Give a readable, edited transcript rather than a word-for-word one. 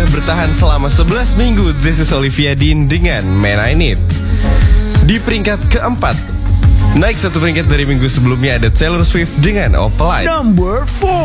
bertahan selama 11 minggu. This is Olivia Dean dengan Man I Need. Di peringkat keempat, naik 1 peringkat dari minggu sebelumnya ada Taylor Swift dengan Opalite. Number 4.